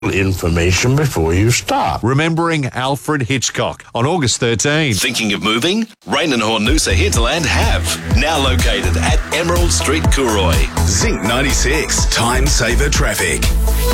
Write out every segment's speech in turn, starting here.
information before you start. Remembering Alfred Hitchcock on August 13. Thinking of moving? Rain and Hornusa Hinterland have. Now located at Emerald Street, Cooroy. Zinc 96. Time saver traffic.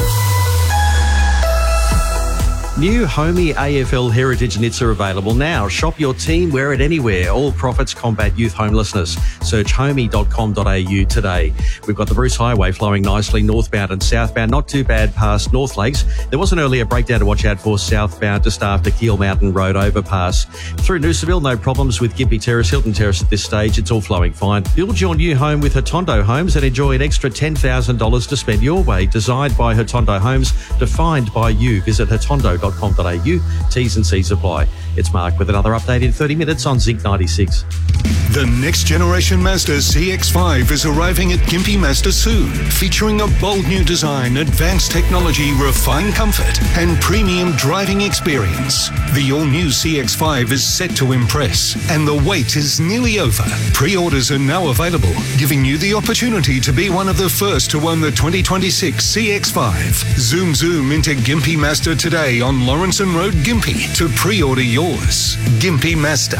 New Homey AFL Heritage Knits are available now. Shop your team, wear it anywhere. All profits combat youth homelessness. Search homey.com.au today. We've got the Bruce Highway flowing nicely northbound and southbound. Not too bad past North Lakes. There was an earlier breakdown to watch out for southbound just after Keel Mountain Road overpass. Through Noosaville, no problems with Gympie Terrace, Hilton Terrace at this stage. It's all flowing fine. Build your new home with Hotondo Homes and enjoy an extra $10,000 to spend your way. Designed by Hotondo Homes, defined by you. Visit hotondo.com.au. T's and C's apply. It's Mark with another update in 30 minutes on Zinc 96. The next generation Mazda CX-5 is arriving at Gympie Mazda soon, featuring a bold new design, advanced technology, refined comfort, and premium driving experience. The all-new CX-5 is set to impress, and the wait is nearly over. Pre-orders are now available, giving you the opportunity to be one of the first to own the 2026 CX-5. Zoom into Gympie Mazda today on Lawrenson Road, Gympie, to pre-order yours. Gympie Mazda.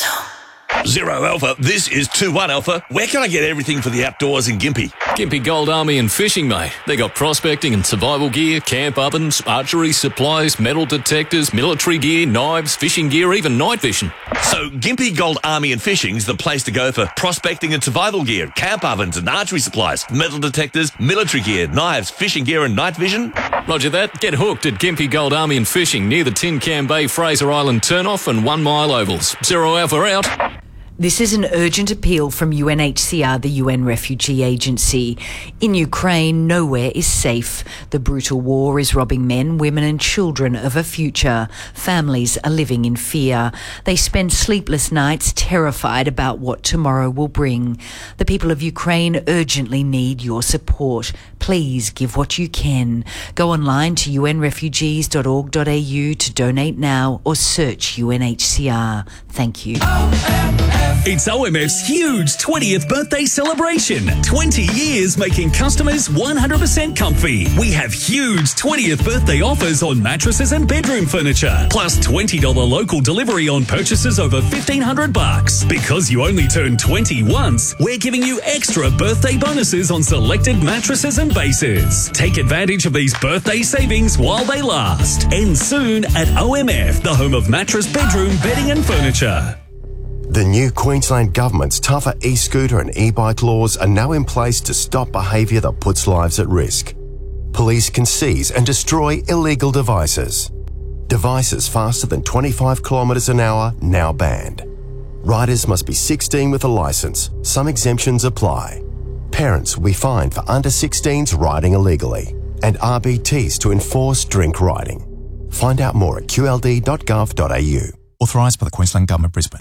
Zero Alpha, this is 2-1 Alpha. Where can I get everything for the outdoors in Gympie? Gympie Gold Army and Fishing, mate. They got prospecting and survival gear, camp ovens, archery supplies, metal detectors, military gear, knives, fishing gear, even night vision. So Gympie Gold Army and Fishing's the place to go for prospecting and survival gear, camp ovens and archery supplies, metal detectors, military gear, knives, fishing gear and night vision. Roger that. Get hooked at Gympie Gold Army and Fishing near the Tin Can Bay Fraser Island turnoff and 1 mile ovals. Zero Alpha out. This is an urgent appeal from UNHCR, the UN Refugee Agency. In Ukraine, nowhere is safe. The brutal war is robbing men, women and children of a future. Families are living in fear. They spend sleepless nights terrified about what tomorrow will bring. The people of Ukraine urgently need your support. Please give what you can. Go online to unrefugees.org.au to donate now or search UNHCR. Thank you. It's OMF's huge 20th birthday celebration. 20 years making customers 100% comfy. We have huge 20th birthday offers on mattresses and bedroom furniture, plus $20 local delivery on purchases over $1,500. Because you only turn 20 once, we're giving you extra birthday bonuses on selected mattresses and bases. Take advantage of these birthday savings while they last. End soon at OMF, the home of mattress, bedroom, bedding and furniture. The new Queensland Government's tougher e-scooter and e-bike laws are now in place to stop behaviour that puts lives at risk. Police can seize and destroy illegal devices. Devices faster than 25 kilometres an hour now banned. Riders must be 16 with a licence. Some exemptions apply. Parents will be fined for under 16s riding illegally. And RBTs to enforce drink riding. Find out more at qld.gov.au. Authorised by the Queensland Government, Brisbane.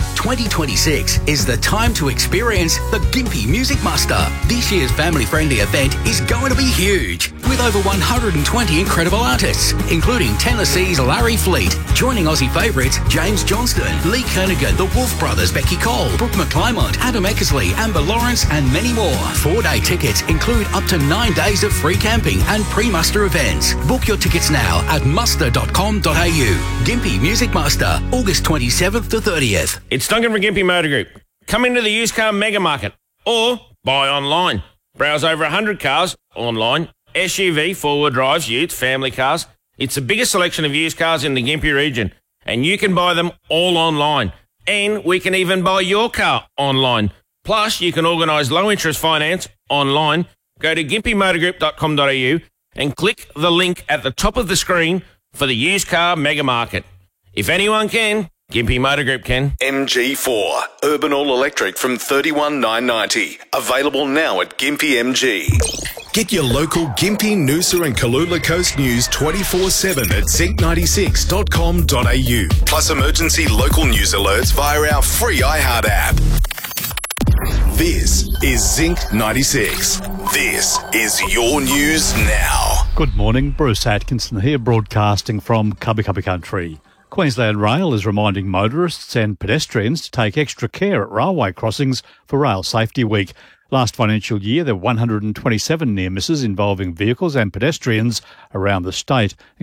2026 is the time to experience the Gympie Music Muster. This year's family-friendly event is going to be huge, with over 120 incredible artists, including Tennessee's Larry Fleet, joining Aussie favourites James Johnston, Lee Kernaghan, the Wolf Brothers, Becky Cole, Brooke McClymont, Adam Eckersley, Amber Lawrence and many more. 4-day tickets include up to 9 days of free camping and pre-muster events. Book your tickets now at muster.com.au. Gympie Music Muster, August 27th to 30th. It's Duncan from Gympie Motor Group. Come into the used car mega market or buy online. Browse over 100 cars online, SUV, four-wheel drives, ute, family cars. It's the biggest selection of used cars in the Gympie region, and you can buy them all online. And we can even buy your car online. Plus, you can organise low-interest finance online. Go to gympiemotorgroup.com.au and click the link at the top of the screen for the used car mega market. If anyone can, Gympie Motor Group can. MG4, urban all-electric from $31,990. Available now at Gympie MG. Get your local Gympie, Noosa and Kalula Coast news 24/7 at zinc96.com.au. Plus emergency local news alerts via our free iHeart app. This is Zinc 96. This is your news now. Good morning, Bruce Atkinson here, broadcasting from Cubby Country. Queensland Rail is reminding motorists and pedestrians to take extra care at railway crossings for Rail Safety Week. Last financial year, there were 127 near misses involving vehicles and pedestrians around the state,